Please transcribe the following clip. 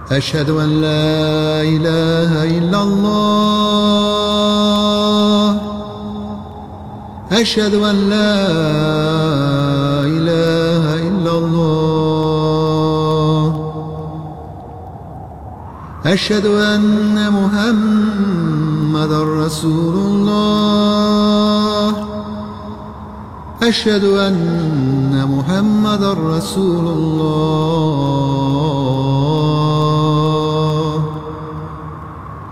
أشهد أن لا إله إلا الله. أشهد أن لا إله إلا الله. أشهد أن محمدا رسول الله. أشهد أن محمدا رسول الله.